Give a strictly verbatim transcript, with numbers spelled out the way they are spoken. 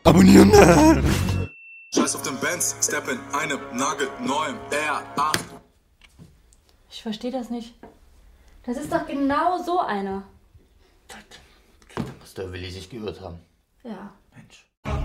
Abonnieren! Scheiß auf den Benz, step in einem nagelneuen R acht. Ich verstehe das nicht. Das ist doch genau so einer. Da muss der Willi sich geirrt haben. Ja. Mensch.